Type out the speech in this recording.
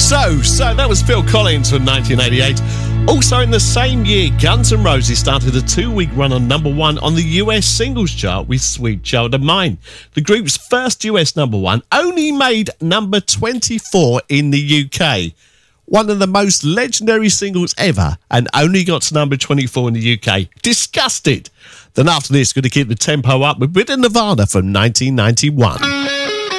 So that was Phil Collins from 1988. Also in the same year, Guns N' Roses started a 2-week run on number one on the US singles chart with Sweet Child of Mine. The group's first US number one only made number 24 in the UK. One of the most legendary singles ever, and only got to number 24 in the UK. Disgusted. Then after this, going to keep the tempo up with Bit of Nirvana from 1991.